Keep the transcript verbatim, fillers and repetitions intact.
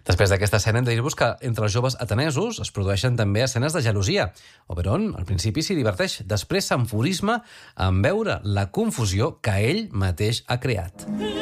Després d'aquesta escena hem de dir-vos que entre els joves atenesos es produeixen també escenes de gelosia. Oberon, al principi, s'hi diverteix. Després s'enfurisma en veure la confusió que ell mateix ha creat.